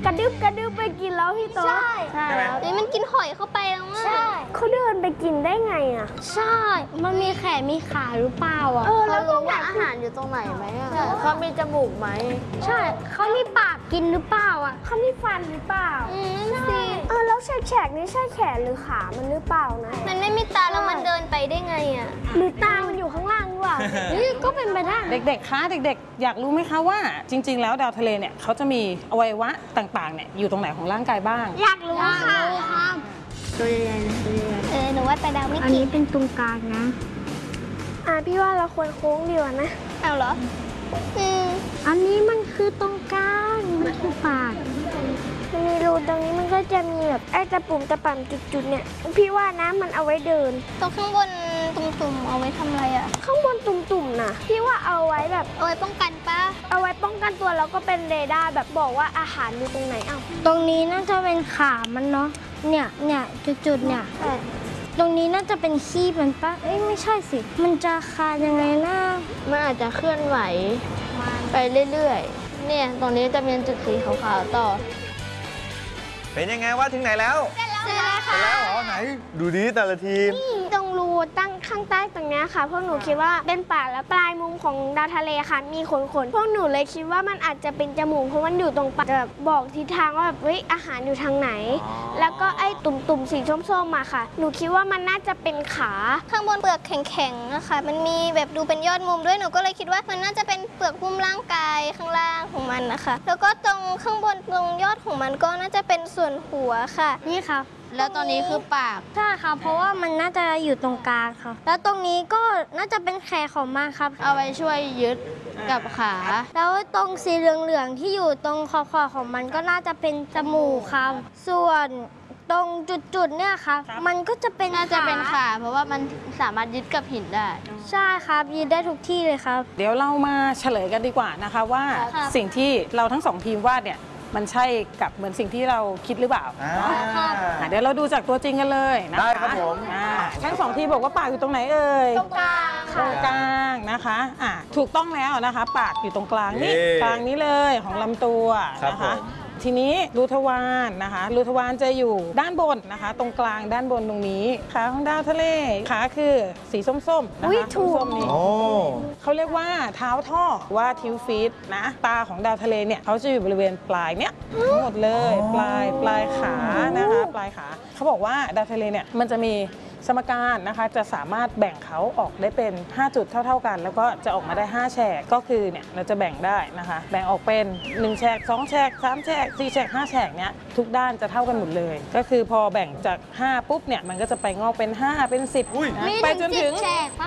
กระดึบไปกินแล้วพี่โต๊ะใช่แล้วนี่มันกินหอยเข้าไปแล้วอ่ะใช่เขาเดินไปกินได้ไงอ่ะใช่มันมีแขนมีขาหรือเปล่าอ่ะแล้วรู้ว่าอาหารอยู่ตรงไหนไหมอ่ะเขามีจมูกไหมใช่เขามีปากกินหรือเปล่าอ่ะเขามีฟันหรือเปล่านั่นสิแล้วแฉกนี่ใช่แขนหรือขามันหรือเปล่านะมันไม่มีตาแล้วมันเดินไปได้ไงอ่ะหรือตามันอยู่ข้างล่างหรือเปล่าก็เป็นไปได้เด็กๆคะเด็กๆอยากรู้ไหมคะว่าจริงๆแล้วดาวทะเลเนี่ยเขาจะมีอวัยวะต่างๆเนี่ยอยู่ตรงไหนของร่างกายบ้างอยากรู้ค่ะตัวใหญ่ๆหนูว่าแต่ดาวไม่กินอันนี้เป็นตรงกลางนะพี่ว่าเราควรโค้งดีกว่านะเอาเหรออันนี้มันคือตรงกลางมันคือปากมันมีรูตรงนี้มันก็จะมีแบบไอ้ตะปุ่มตะป่ำจุดๆเนี่ยพี่ว่านะมันเอาไว้เดินตรงข้างบนตุ่มๆเอาไว้ทำอะไรอ่ะข้างบนตุ่มๆนะพี่ว่าเอาไว้แบบเอาไว้ป้องกันปะเอาไว้ป้องกันตัวแล้วก็เป็นเรดาร์แบบบอกว่าอาหารอยู่ตรงไหนตรงนี้น่าจะเป็นขามันเนาะเนี่ยจุดๆเนี่ยตรงนี้น่าจะเป็นขี้มันปะไม่ใช่สิมันจะคายังไงนะมันอาจจะเคลื่อนไหวไปเรื่อยๆเนี่ยตรงนี้จะเป็นจุดสีขาวๆต่อเป็นยังไงว่าถึงไหนแล้วเสร็จแล้วค่ะเสร็จแล้วเหรอไหนดูดิแต่ละทีมตรงรูตั้งข้างใต้ตรงนี้ค่ะพวกหนูคิดว่าเป็นปากและปลายมุมของดาวทะเลค่ะมีขนพวกหนูเลยคิดว่ามันอาจจะเป็นจมูกเพราะมันอยู่ตรงปากจะบอกทิศทางว่าแบบอาหารอยู่ทางไหนแล้วก็ไอ้ตุ่มๆสีส้มๆมาค่ะหนูคิดว่ามันน่าจะเป็นขาข้างบนเปลือกแข็งๆนะคะมันมีแบบดูเป็นยอดมุมด้วยหนูก็เลยคิดว่ามันน่าจะเป็นเปลือกหุ้มร่างกายข้างล่างของมันนะคะแล้วก็ตรงข้างบนตรงยอดของมันก็น่าจะเป็นส่วนหัวค่ะนี่ค่ะแล้วตอนนี้คือปากใช่ค่ะเพราะว่ามันน่าจะอยู่ตรงกลางค่ะแล้วตรงนี้ก็น่าจะเป็นแขนของมันครับเอาไว้ช่วยยึดกับขาแล้วตรงสีเหลืองๆที่อยู่ตรงคอของมันก็น่าจะเป็นจมูกครับส่วนตรงจุดๆเนี่ยครับมันก็จะเป็นน่าจะเป็นขาเพราะว่ามันสามารถยึดกับหินได้ใช่ครับยึดได้ทุกที่เลยครับเดี๋ยวเรามาเฉลยกันดีกว่านะคะว่าสิ่งที่เราทั้งสองทีมวาดเนี่ยมันใช่กับเหมือนสิ่งที่เราคิดหรือเปล่าเดี๋ยวเราดูจากตัวจริงกันเลยนะคะได้ครับผมทั้งสองทีมบอกว่าปากอยู่ตรงไหนเอ่ยตรงกลางตรงกลางนะคะถูกต้องแล้วนะคะปากอยู่ตรงกลางนี่กลางนี้เลยของลำตัวนะคะทีนี้รูทวารนะคะรูทวารจะอยู่ด้านบนนะคะตรงกลางด้านบนตรงนี้ขาของดาวทะเลขาคือสีส้มๆนะคะส้มๆนี่เขาเรียกว่าเท้าท่อว่าทิวฟีตนะตาของดาวทะเลเนี่ยเขาจะอยู่บริเวณปลายเนี่ยทั้งหมดเลยปลายขานะคะปลายขาเขาบอกว่าดาวทะเลเนี่ยมันจะมีสมการนะคะจะสามารถแบ่งเขาออกได้เป็น5จุดเท่าๆกันแล้วก็จะออกมาได้5แฉกก็คือเนี่ยเราจะแบ่งได้นะคะแบ่งออกเป็น1แฉก2แฉก3แฉก4แฉก5แฉกเนี่ยทุกด้านจะเท่ากันหมดเลยก็คือพอแบ่งจาก5ปุ๊บเนี่ยมันก็จะไปงอกเป็น5เป็น10ไปจนถึง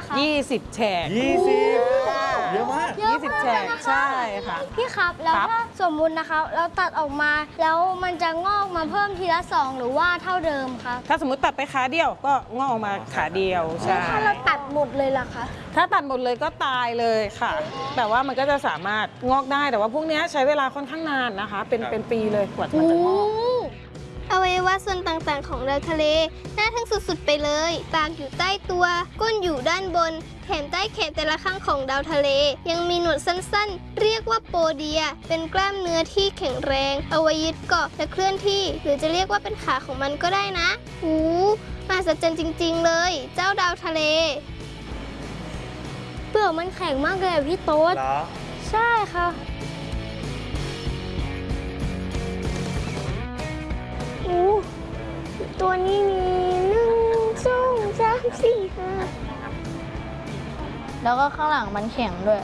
20แฉกเยอะมาก 20แฉกใช่ค่ะพี่ครับแล้วถ้าสมมุตินะคะเราตัดออกมาแล้วมันจะงอกมาเพิ่มทีละ2หรือว่าเท่าเดิมครับถ้าสมมติตัดไปขาเดียวก็งอกออกมาขาเดียวใช่ถ้าเราตัดหมดเลยล่ะคะถ้าตัดหมดเลยก็ตายเลยค่ะแต่ว่ามันก็จะสามารถงอกได้แต่ว่าพวกนี้ใช้เวลาค่อนข้างนานนะคะเป็นปีเลยกว่ามันจะงอกอวัยวะส่วนต่างๆของดาวทะเลน่าทึ่งสุดๆไปเลยปากอยู่ใต้ตัวก้นอยู่ด้านบนแถมใต้แขนแต่ละข้างของดาวทะเลยังมีหนวดสั้นๆเรียกว่าโปเดียเป็นกล้ามเนื้อที่แข็งแรงเอาไว้ยึดเกาะและเคลื่อนที่หรือจะเรียกว่าเป็นขาของมันก็ได้นะมหัศจรรย์จริงๆเลยเจ้าดาวทะเลเปลือกมันแข็งมากเลยพี่โต๊ดใช่ค่ะตัวนี้มี1 2 3 4 5แล้วก็ข้างหลังมันแข็งด้วย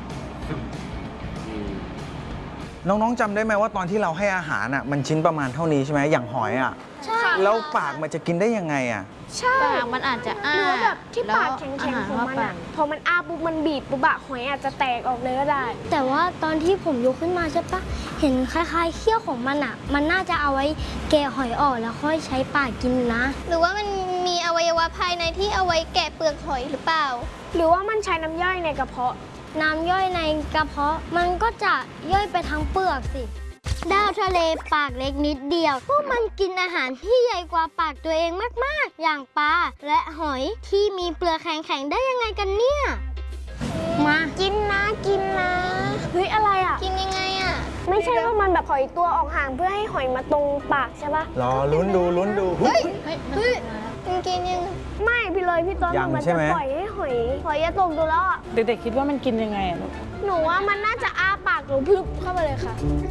น้องๆจำได้ไหมว่าตอนที่เราให้อาหารมันชิ้นประมาณเท่านี้ใช่ไหมอย่างหอยใช่แล้วปากมันจะกินได้ยังไงใช่ปากมันอาจจะอ้าหรือแบบที่ปากแข็งๆของมันพอมันอ้าปุ๊บมันบีบปุ๊บหอยอาจจะแตกออกเลยก็ได้แต่ว่าตอนที่ผมยกขึ้นมาใช่ปะเห็นคล้ายๆเขี้ยวของมันมันน่าจะเอาไว้แกะหอยออกแล้วค่อยใช้ปากกินนะหรือว่ามันมีอวัยวะภายในที่เอาไว้แกะเปลือกหอยหรือเปล่าหรือว่ามันใช้น้ำย่อยในกระเพาะน้ำย่อยในกระเพาะมันก็จะย่อยไปทั้งเปลือกสิดาวทะเลปากเล็กนิดเดียวพวกมันกินอาหารที่ใหญ่กว่าปากตัวเองมากๆอย่างปลาและหอยที่มีเปลือกแข็งๆได้ยังไงกันเนี่ยมากินนะเฮ้ยอะไรกินยังไงไม่ใช่ว่ามันแบบถอยตัวออกห่างเพื่อให้หอยมาตรงปากใช่ปะรอลุ้นดูลุ้นดูเฮ้ยกินยังไม่พี่เลยพี่ต้นยังมันใช่จะไหมปล่อยให้หอยจะตกดูแล้วอะเด็กๆคิดว่ามันกินยังไงอะลูกหนูว่ามันน่าจะอ้าปากหรือพึบเข้าไปเลยค่ะ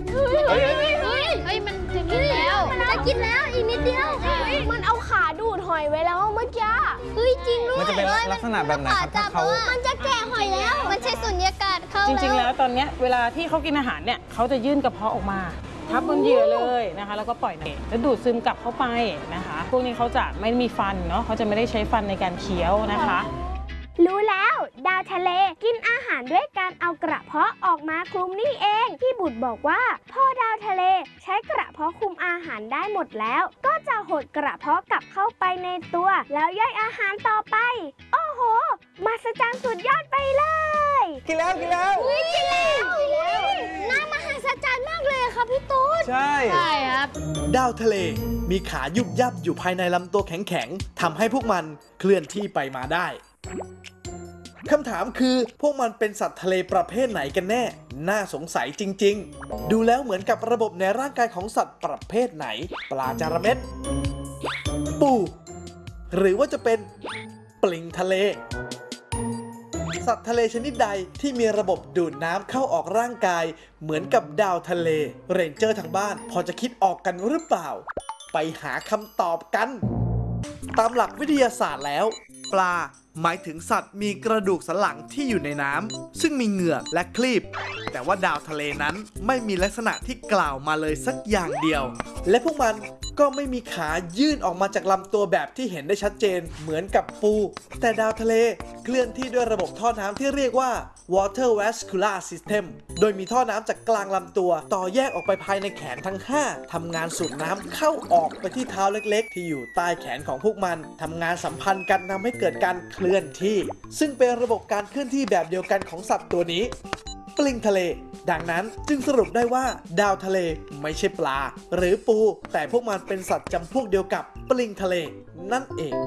มันจะกินแล้วมันจะกินแล้วอีกนิดเดียวมันเอาขาดูดหอยไว้แล้วเมื่อกี้เฮ้ยจริงด้วยมันจะเป็นลักษณะแบบไหนครับถ้าเขามันจะแกะหอยแล้ว มันใช้สุญญากาศเข้าจริงๆแล้วตอนเนี้ยเวลาที่เขากินอาหารเนี่ยเขาจะยื่นกระเพาะออกมาทับบนเหยื่อเลยนะคะแล้วก็ปล่อยน้ำแล้วดูดซึมกลับเข้าไปนะคะ พวกนี้เขาจะไม่มีฟันเนาะเขาจะไม่ได้ใช้ฟันในการเคี้ยวนะคะรู้แล้วดาวทะเลกินอาหารด้วยการเอากระเพาะออกมาคลุมนี่เองพี่บุตรบอกว่าพ่อดาวทะเลใช้กระเพาะคลุมอาหารได้หมดแล้ว ก็จะหดกระเพาะกลับเข้าไปในตัว แล้วย่อยอาหารต่อไป โอ้โหมหัศจรรย์สุดยอดไปเลยกินแล้วกินแล้วกินแล้วน่ามหัศจรรย์มากเลยค่ะพี่ตุ๊ดใช่ใช่ครับดาวทะเลมีขายุบยับอยู่ภายในลำตัวแข็งๆทำให้พวกมันเคลื่อนที่ไปมาได้คำถามคือพวกมันเป็นสัตว์ทะเลประเภทไหนกันแน่ น่าสงสัยจริงๆ ดูแล้วเหมือนกับระบบในร่างกายของสัตว์ประเภทไหน ปลาจาระเม็ด ปูหรือว่าจะเป็นปลิงทะเล สัตว์ทะเลชนิดใดที่มีระบบดูดน้ำเข้าออกร่างกายเหมือนกับดาวทะเลเรนเจอร์ทางบ้านพอจะคิดออกกันหรือเปล่า ไปหาคำตอบกัน ตามหลักวิทยาศาสตร์แล้ว ปลาหมายถึงสัตว์มีกระดูกสันหลังที่อยู่ในน้ำซึ่งมีเหงือกและคลีบ แต่ว่าดาวทะเลนั้นไม่มีลักษณะที่กล่าวมาเลยสักอย่างเดียว และพวกมันก็ไม่มีขายื่นออกมาจากลำตัวแบบที่เห็นได้ชัดเจนเหมือนกับปู แต่ดาวทะเลเคลื่อนที่ด้วยระบบท่อน้ำที่เรียกว่า water vascular system โดยมีท่อน้ำจากกลางลำตัวต่อแยกออกไปภายในแขนทั้ง 5ทำงานสูบน้ำเข้าออกไปที่เท้าเล็กๆ ที่อยู่ใต้แขนของพวกมันทำงานสัมพันธ์กันทำให้เกิดการเคลื่อนที่ ซึ่งเป็นระบบการเคลื่อนที่แบบเดียวกันของสัตว์ตัวนี้ ปลิงทะเล ดังนั้นจึงสรุปได้ว่าดาวทะเลไม่ใช่ปลา หรือปู แต่พวกมันเป็นสัตว์จำพวกเดียวกับปลิงทะเลนั่นเอง